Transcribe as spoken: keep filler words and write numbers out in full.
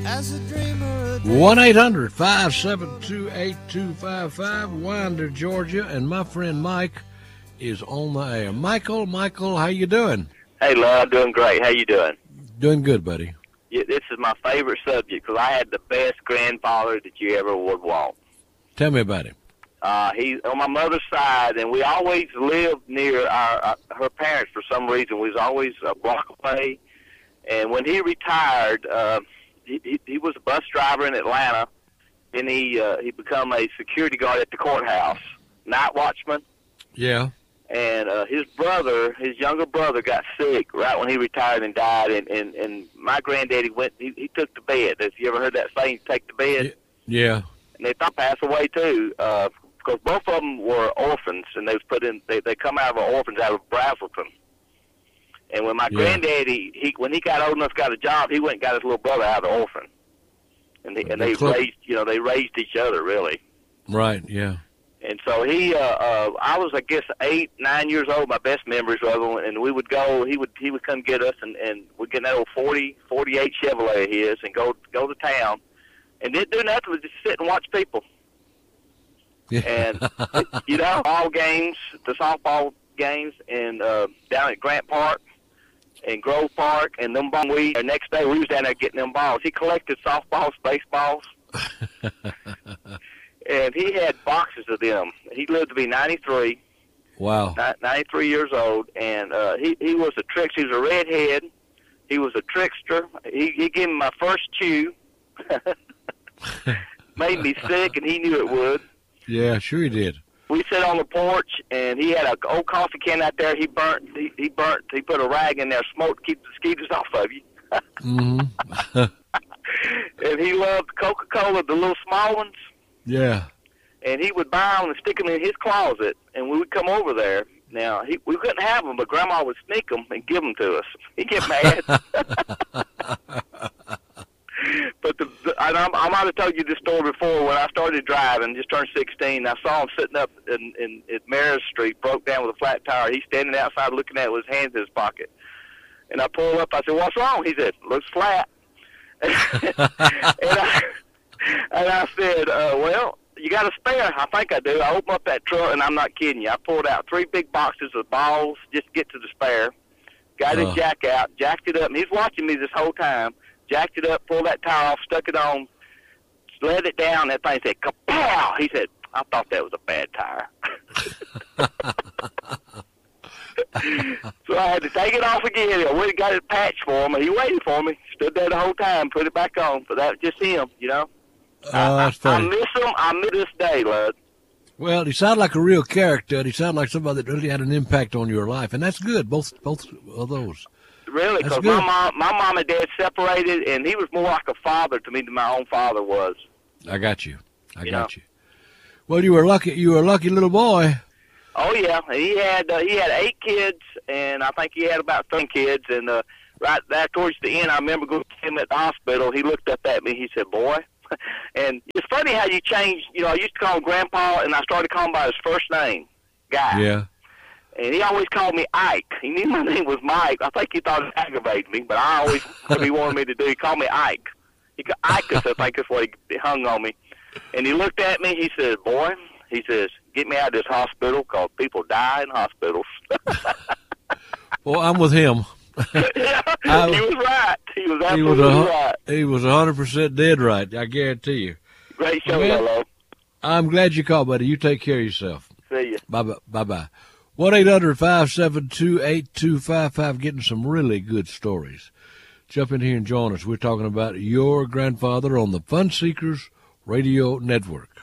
one eight hundred five seven two eight two five five, Winder, Georgia, and my friend Mike is on the air. Michael, Michael, how you doing? Hey, love, doing great. How you doing? Doing good, buddy. Yeah, this is my favorite subject because I had the best grandfather that you ever would want. Tell me about him. Uh, he's on my mother's side, and we always lived near our, uh, her parents for some reason. We was always a block away. And when he retired, uh, he, he, he was a bus driver in Atlanta, and he uh, he become a security guard at the courthouse, night watchman. Yeah. And uh, his brother, his younger brother, got sick right when he retired and died. And, and, and my granddaddy went, he, he took the bed. Have you ever heard that saying, take the bed? Yeah. And they thought passed away, too. Uh, Because both of them were orphans, and they was put in. They they come out of an orphans out of Brazelton. And when my Yeah. granddaddy, he when he got old enough, got a job, he went and got his little brother out of the orphan. And they, and they Cl- raised, you know, they raised each other really. Right. Yeah. And so he, uh, uh, I was, I guess, eight, nine years old. My best memories of him, and we would go. He would he would come get us, and and we'd get in that old forty, forty-eight Chevrolet of his, and go go to town, and didn't do nothing but just sit and watch people. Yeah. And, you know, ball games, the softball games, and uh, down at Grant Park and Grove Park, and them balls. We, the next day, we was down there getting them balls. He collected softballs, baseballs, and he had boxes of them. He lived to be ninety-three. Wow. ninety-three years old, and uh, he, he was a trickster. He was a redhead. He was a trickster. He, he gave me my first chew. Made me sick, and he knew it would. Yeah, sure he did. We sit on the porch, and he had an old coffee can out there. He burnt. He, he burnt. He put a rag in there, smoke to keep the mosquitoes off of you. Mm-hmm. And he loved Coca-Cola, the little small ones. Yeah. And he would buy them and stick them in his closet, and we would come over there. Now he, we couldn't have them, but Grandma would sneak them and give them to us. He'd get mad. But the, the I, I might have told you this story before. When I started driving, just turned sixteen, I saw him sitting up in, in at Maris Street, broke down with a flat tire. He's standing outside looking at it with his hands in his pocket. And I pulled up. I said, "What's wrong?" He said, "Looks flat." and, I, and I said, uh, "Well, you got a spare?" "I think I do." I opened up that trunk, and I'm not kidding you. I pulled out three big boxes of balls just to get to the spare. Got his Uh. jack out, jacked it up, and he's watching me this whole time. Jacked it up, pulled that tire off, stuck it on, let it down. That thing said, "Kapow!" He said, "I thought that was a bad tire." So I had to take it off again. I went and got it patched for him, and he waited for me. Stood there the whole time, put it back on. But that was just him, you know. Oh, that's I, I, I funny. miss him. I miss this day, lad. Well, he sounded like a real character. He sounded like somebody that really had an impact on your life, and that's good. Both, both of those. Really, That's because good. my mom, my mom and dad separated, and he was more like a father to me than my own father was. I got you. I You got know. you. Well, you were lucky. You were a lucky little boy. Oh yeah, he had uh, he had eight kids, and I think he had about thirty kids. And uh, right there towards the end, I remember going to him at the hospital. He looked up at me. He said, "Boy," and it's funny how you change. You know, I used to call him Grandpa, and I started calling him by his first name, Guy. Yeah. And he always called me Ike. He knew my name was Mike. I think he thought it aggravated me, but I always, what he wanted me to do, he called me Ike. He got Ike, I think that's what he hung on me. And he looked at me, he said, "Boy," he says, "get me out of this hospital because people die in hospitals." Well, I'm with him. Yeah, I- he was right. He was He absolutely was a, right. he was one hundred percent dead right. I guarantee you. Great show, Well, hello. I'm glad you called, buddy. You take care of yourself. See you. Bye bye. Bye bye. one eight hundred five seven two eight two five five, getting some really good stories. Jump in here and join us. We're talking about your grandfather on the Fun Seekers Radio Network.